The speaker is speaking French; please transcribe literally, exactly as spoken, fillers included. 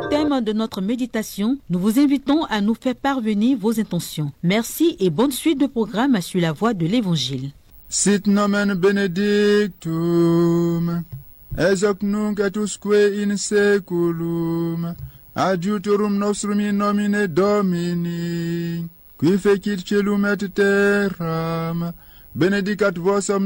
thème de notre méditation, nous vous invitons à nous faire parvenir vos intentions. Merci et bonne suite de programme sur la voie de l'Évangile. Sit nomen benedictum, es hoc nunc et usque in seculum, adiutorum nostrum in nomine Domini, qui fecit celum et terram, benedicat vos omnes